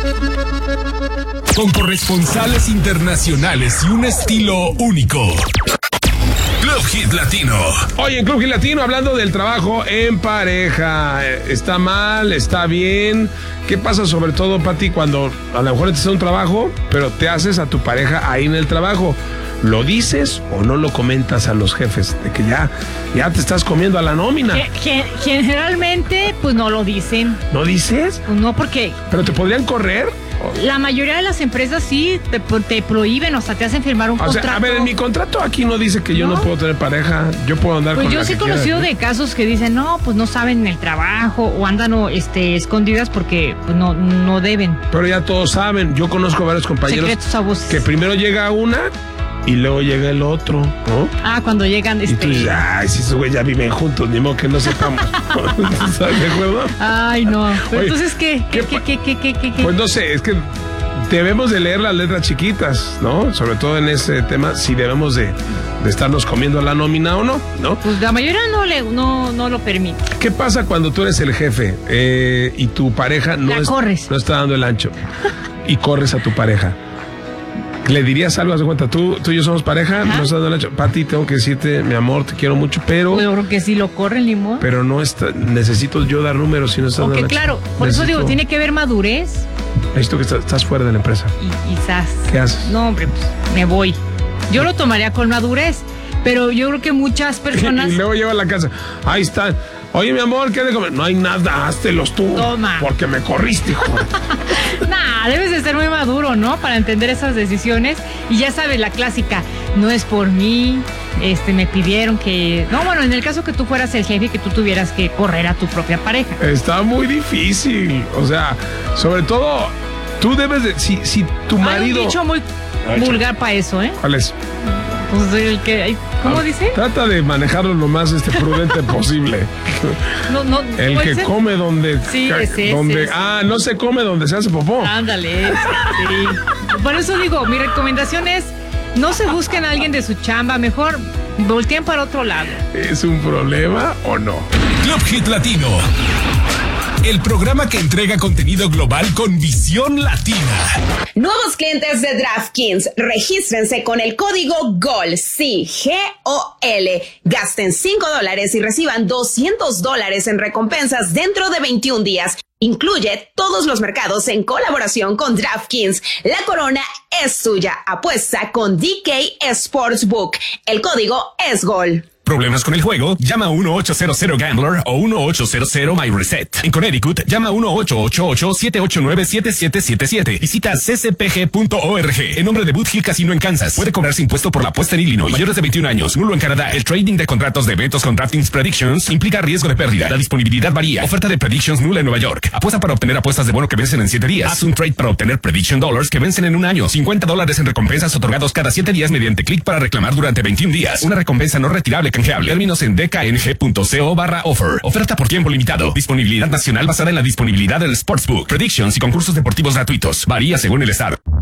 Con corresponsales internacionales y un estilo único. Club Hit Latino. Oye, en Club Hit Latino, hablando del trabajo en pareja. ¿Está mal? ¿Está bien? ¿Qué pasa sobre todo, Pati, cuando a lo mejor te haces un trabajo, pero te haces a tu pareja ahí en el trabajo? ¿Lo dices o no lo comentas a los jefes? De que ya te estás comiendo a la nómina. Generalmente, pues no lo dicen. ¿No dices? Pues no, porque... ¿Pero te podrían correr? La mayoría de las empresas sí te prohíben, o sea, te hacen firmar un contrato. A ver, en mi contrato aquí no dice que yo no puedo tener pareja. Yo puedo andar con la que quiera. Pues yo sí he conocido de casos que dicen, no, pues no saben el trabajo o andan escondidas porque pues no deben. Pero ya todos saben. Yo conozco varios compañeros secretos a voces. Que primero llega una y luego llega el otro, ¿no? Ah, cuando llegan Y tú dices, ay, si esos güey ya viven juntos, ni modo que no sepamos. ¿Estás de acuerdo? Ay, no. Pero oye, entonces, ¿qué? Pues no sé, es que debemos de leer las letras chiquitas, ¿no? Sobre todo en ese tema, si debemos de estarnos comiendo la nómina o no, ¿no? Pues la mayoría no lo permite. ¿Qué pasa cuando tú eres el jefe y tu pareja no está dando el ancho y corres a tu pareja? ¿Le dirías algo? Haz de cuenta, tú y yo somos pareja, ajá, no estás dando el ancho. Pati, tengo que decirte, mi amor, te quiero mucho, pero... Yo creo que si lo corren, ni modo. Pero no está, necesito yo dar números si no estás dando el ancho. Claro, por eso digo, tiene que haber madurez. Necesito que estás fuera de la empresa. Y quizás. ¿Qué haces? No, hombre, pues me voy. Yo lo tomaría con madurez, pero yo creo que muchas personas... Y luego lleva a la casa, ahí está. Oye, mi amor, ¿qué hay de comer? No hay nada, háztelos tú. Toma. Porque me corriste, hijo. Nah, debes de ser muy maduro, ¿no? Para entender esas decisiones. Y ya sabes, la clásica, no es por mí, me pidieron que... No, bueno, en el caso que tú fueras el jefe y que tú tuvieras que correr a tu propia pareja. Está muy difícil. O sea, sobre todo, tú debes de... Si tu marido... Hay un dicho muy vulgar para eso, ¿eh? ¿Cuál es? Pues el que... ¿Cómo dice? Trata de manejarlo lo más prudente posible. No, el que come donde... Sí, donde no se come donde se hace popó. Ándale, sí. Por eso digo, mi recomendación es, no se busquen a alguien de su chamba, mejor volteen para otro lado. ¿Es un problema o no? Club Hit Latino. El programa que entrega contenido global con visión latina. Nuevos clientes de DraftKings, regístrense con el código GOL, sí, G-O-L. Gasten $5 y reciban $200 en recompensas dentro de 21 días. Incluye todos los mercados en colaboración con DraftKings. La corona es suya. Apuesta con DK Sportsbook. El código es GOL. ¿Problemas con el juego? Llama a 1-800-GAMBLER o 1-800-MyReset. En Connecticut, llama a 1-888-789-7777. Visita ccpg.org. En nombre de Boot Hill Casino en Kansas. Puede cobrarse impuesto por la apuesta en Illinois. Mayores de 21 años. Nulo en Canadá. El trading de contratos de eventos con DraftKings Predictions implica riesgo de pérdida. La disponibilidad varía. Oferta de Predictions nula en Nueva York. Apuesta para obtener apuestas de bono que vencen en 7 días. Haz un trade para obtener Prediction Dollars que vencen en un año. $50 en recompensas otorgados cada 7 días mediante clic para reclamar durante 21 días. Una recompensa no retirable canjeable. Términos en dkng.co/offer. Oferta por tiempo limitado. Disponibilidad nacional basada en la disponibilidad del Sportsbook. Predictions y concursos deportivos gratuitos. Varía según el estado.